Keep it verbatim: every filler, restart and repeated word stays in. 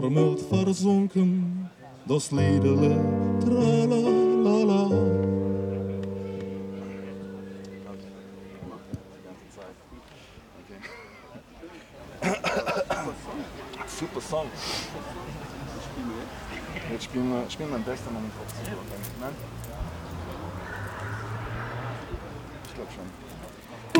Mild versunken, das Liedele, tralalala. Super Song. Jetzt spielen wir, spielen wir am besten mal mit Kopf. Nein? Ich glaube schon.